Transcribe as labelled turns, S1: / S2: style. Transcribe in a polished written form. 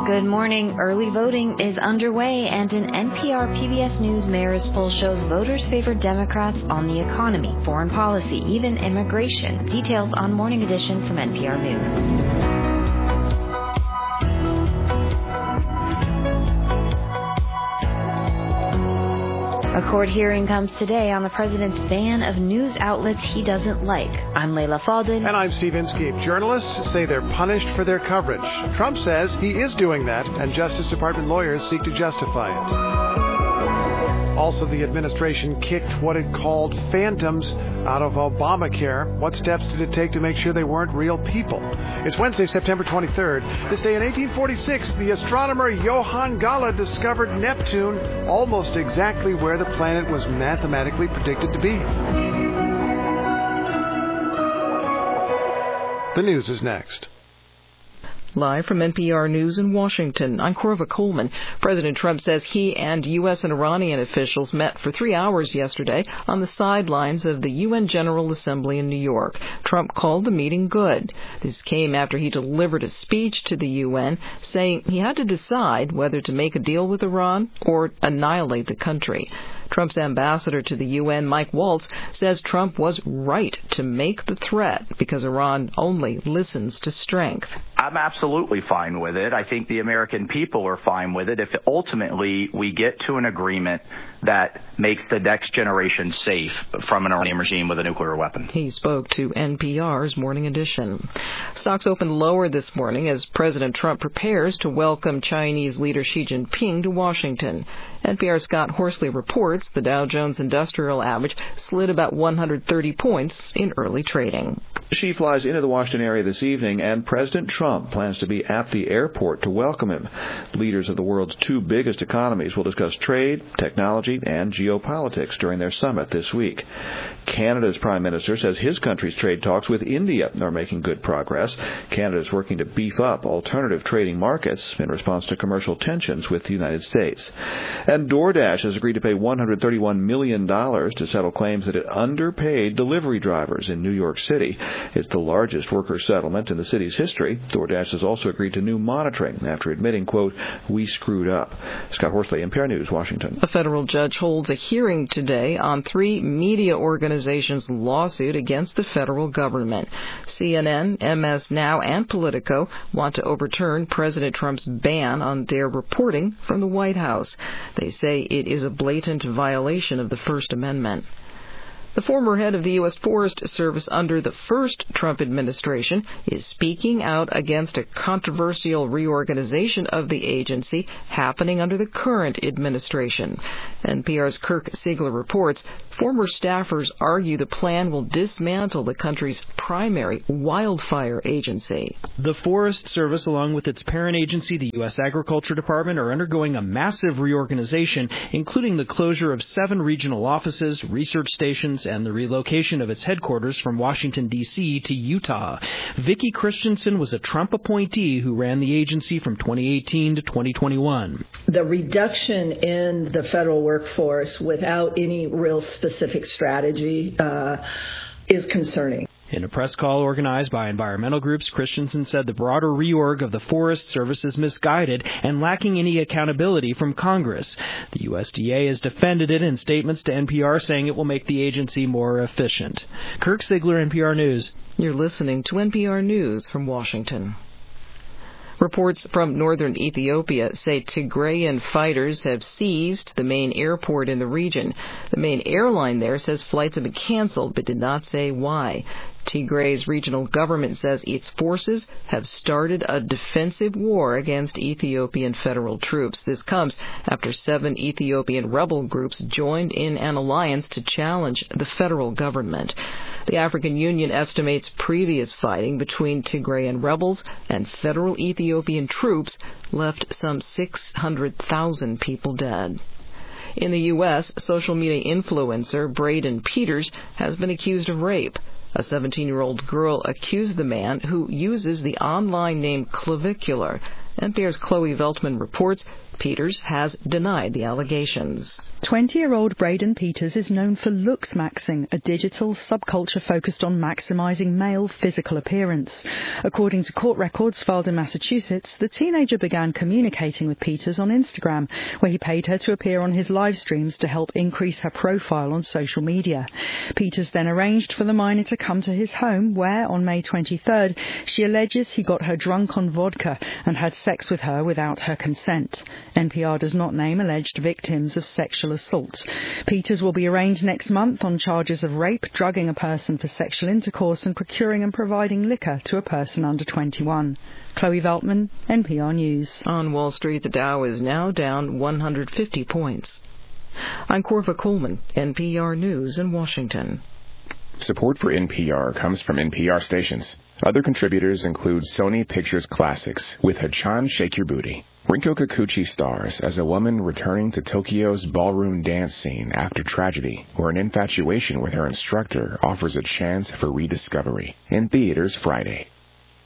S1: Good morning. Early voting is underway, and an NPR PBS News Marist poll shows voters favor Democrats on the economy, foreign policy, even immigration. Details on Morning Edition from NPR News. A court hearing comes today on the president's ban of news outlets he doesn't like. I'm Leila Fadel.
S2: And I'm Steve Inskeep. Journalists say they're punished for their coverage. Trump says he is doing that, and Justice Department lawyers seek to justify it. Also, the administration kicked what it called phantoms out of Obamacare. What steps did it take to make sure they weren't real people? It's Wednesday, September 23rd. This day in 1846, the astronomer Johann Galle discovered Neptune, almost exactly where the planet was mathematically predicted to be. The news is next.
S3: Live from NPR News in Washington, I'm Corva Coleman. President Trump says he and U.S. and Iranian officials met for 3 hours yesterday on the sidelines of the UN General Assembly in New York. Trump called the meeting good. This came after he delivered a speech to the UN saying he had to decide whether to make a deal with Iran or annihilate the country. Trump's ambassador to the UN, Mike Waltz, says Trump was right to make the threat because Iran only listens to strength.
S4: I'm absolutely fine with it. I think the American people are fine with it if ultimately we get to an agreement that makes the next generation safe from an Iranian regime with a nuclear weapon.
S3: He spoke to NPR's Morning Edition. Stocks opened lower this morning as President Trump prepares to welcome Chinese leader Xi Jinping to Washington. NPR's Scott Horsley reports the Dow Jones Industrial Average slid about 130 points in early trading.
S5: Xi flies into the Washington area this evening, and President Trump plans to be at the airport to welcome him. Leaders of the world's two biggest economies will discuss trade, technology, and geopolitics during their summit this week. Canada's Prime Minister says his country's trade talks with India are making good progress. Canada is working to beef up alternative trading markets in response to commercial tensions with the United States. And DoorDash has agreed to pay $131 million to settle claims that it underpaid delivery drivers in New York City. It's the largest worker settlement in the city's history. DoorDash has also agreed to new monitoring after admitting, quote, "We screwed up." Scott Horsley, NPR News, Washington.
S3: A federal judge holds a hearing today on 3 media organizations' lawsuit against the federal government. CNN, MS Now, and Politico want to overturn President Trump's ban on their reporting from the White House. They say it is a blatant violation of the First Amendment. The former head of the U.S. Forest Service under the first Trump administration is speaking out against a controversial reorganization of the agency happening under the current administration. NPR's Kirk Siegler reports former staffers argue the plan will dismantle the country's primary wildfire agency.
S6: The Forest Service, along with its parent agency, the U.S. Agriculture Department, are undergoing a massive reorganization, including the closure of 7 regional offices, research stations, and the relocation of its headquarters from Washington, D.C. to Utah. Vicki Christensen was a Trump appointee who ran the agency from 2018 to 2021.
S7: The reduction in the federal workforce without any real specific strategy is concerning.
S6: In a press call organized by environmental groups, Christensen said the broader reorg of the Forest Service is misguided and lacking any accountability from Congress. The USDA has defended it in statements to NPR, saying it will make the agency more efficient. Kirk Siegler, NPR News.
S3: You're listening to NPR News from Washington. Reports from northern Ethiopia say Tigrayan fighters have seized the main airport in the region. The main airline there says flights have been canceled but did not say why. Tigray's regional government says its forces have started a defensive war against Ethiopian federal troops. This comes after 7 Ethiopian rebel groups joined in an alliance to challenge the federal government. The African Union estimates previous fighting between Tigrayan rebels and federal Ethiopian troops left some 600,000 people dead. In the U.S., social media influencer Braden Peters has been accused of rape. A 17-year-old girl accused the man, who uses the online name Clavicular. NPR's Chloe Veltman reports Peters has denied the allegations.
S8: 20-year-old Braden Peters is known for looks-maxing, a digital subculture focused on maximizing male physical appearance. According to court records filed in Massachusetts, the teenager began communicating with Peters on Instagram, where he paid her to appear on his live streams to help increase her profile on social media. Peters then arranged for the minor to come to his home, where, on May 23rd, she alleges he got her drunk on vodka and had sex with her without her consent. NPR does not name alleged victims of sexual assault. Peters will be arraigned next month on charges of rape, drugging a person for sexual intercourse, and procuring and providing liquor to a person under 21. Chloe Veltman, NPR News.
S3: On Wall Street, the Dow is now down 150 points. I'm Corva Coleman, NPR News in Washington.
S9: Support for NPR comes from NPR stations. Other contributors include Sony Pictures Classics with Hachan Shake Your Booty. Rinko Kikuchi stars as a woman returning to Tokyo's ballroom dance scene after tragedy, where an infatuation with her instructor offers a chance for rediscovery. In theaters Friday.